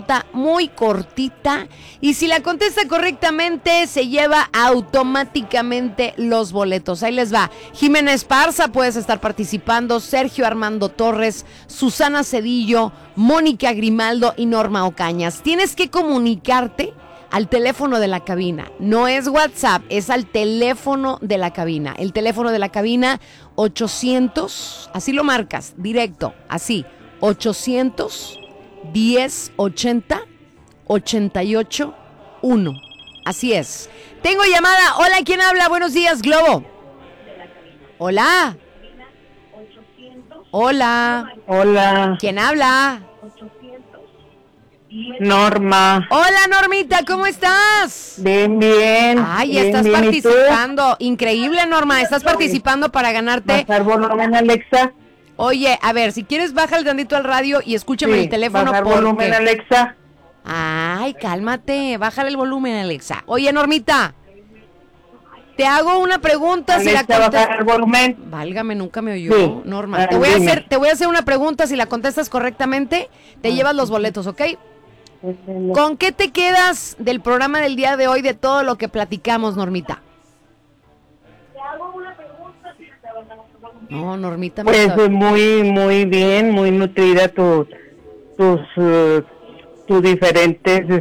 pregunta muy cortita y si la contesta correctamente se lleva automáticamente los boletos. Ahí les va. Jimena Esparza, puedes estar participando, Sergio Armando Torres, Susana Cedillo, Mónica Grimaldo y Norma Ocañas. Tienes que comunicarte al teléfono de la cabina. No es WhatsApp, es al teléfono de la cabina. El teléfono de la cabina 800, así lo marcas, directo, así, 800 1080 88 1. Así es. Tengo llamada. Hola, ¿quién habla? Buenos días, Globo. Hola. Hola. Hola. ¿Quién habla? Norma. Hola, Normita, ¿cómo estás? Bien, bien. Ay, bien, estás bien. participando. Increíble, Norma. Estás participando para ganarte. Bajar volumen, Alexa. Oye, a ver, si quieres, bájale tantito al radio y escúchame el teléfono. Bajar volumen, Alexa. Ay, cálmate. Bájale el volumen, Alexa. Oye, Normita, te hago una pregunta. Alexa, si la bajar el volumen. Válgame, nunca me oyó, Sí. Norma. Te voy a hacer una pregunta. Si la contestas correctamente, te llevas los boletos, ¿ok? ¿Con qué te quedas del programa del día de hoy, de todo lo que platicamos, Normita? Te hago una pregunta. No, Normita. Pues muy, muy bien, muy nutrida tus diferentes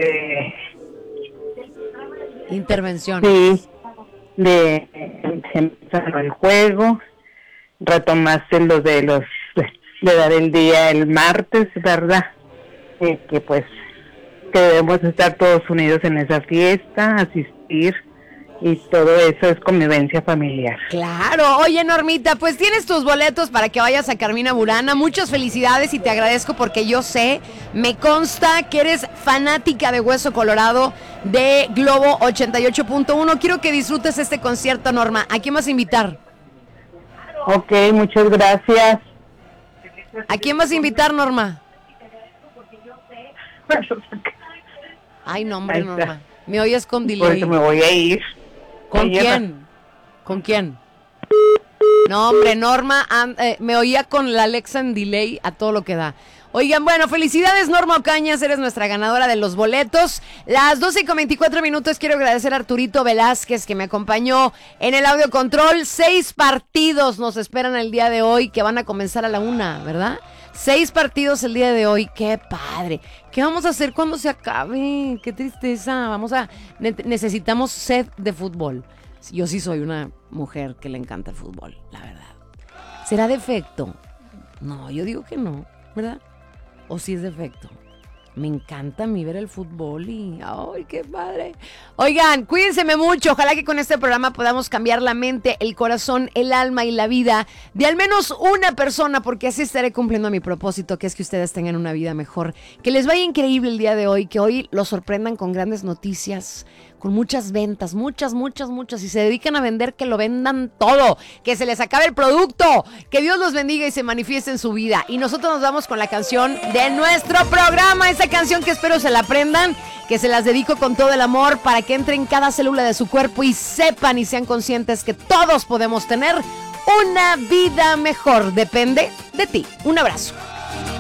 intervenciones. Sí, de empezar el juego, retomaste lo de dar el día el martes, ¿verdad? Que pues que debemos estar todos unidos en esa fiesta, asistir, y todo eso es convivencia familiar. Claro. Oye, Normita, pues tienes tus boletos para que vayas a Carmina Burana. Muchas felicidades y te agradezco porque yo sé, me consta que eres fanática de Hueso Colorado, de Globo 88.1. Quiero que disfrutes este concierto, Norma. ¿A quién vas a invitar? Ok, muchas gracias. ¿A quién vas a invitar, Norma? Ay, no, hombre, Norma. Me oyes con delay. Por eso me voy a ir. ¿Con quién? ¿Con quién? No, hombre, Norma, me oía con la Alexa en delay a todo lo que da. Oigan, bueno, felicidades, Norma Ocañas, eres nuestra ganadora de los boletos. Las 12:24, quiero agradecer a Arturito Velázquez, que me acompañó en el audio control. 6 partidos nos esperan el día de hoy, que van a comenzar a la 1, ¿verdad? 6 partidos el día de hoy, qué padre. ¿Qué vamos a hacer cuando se acabe? Qué tristeza. Necesitamos sed de fútbol. Yo sí soy una mujer que le encanta el fútbol, la verdad. ¿Será defecto? No, yo digo que no, ¿verdad? ¿O sí es defecto? Me encanta a mí ver el fútbol y ¡ay, qué padre! Oigan, cuídense mucho. Ojalá que con este programa podamos cambiar la mente, el corazón, el alma y la vida de al menos una persona, porque así estaré cumpliendo mi propósito, que es que ustedes tengan una vida mejor. Que les vaya increíble el día de hoy, que hoy los sorprendan con grandes noticias, con muchas ventas, muchas. Si se dedican a vender, que lo vendan todo, que se les acabe el producto, que Dios los bendiga y se manifieste en su vida. Y nosotros nos vamos con la canción de nuestro programa, esa canción que espero se la aprendan, que se las dedico con todo el amor para que entre en cada célula de su cuerpo y sepan y sean conscientes que todos podemos tener una vida mejor. Depende de ti. Un abrazo.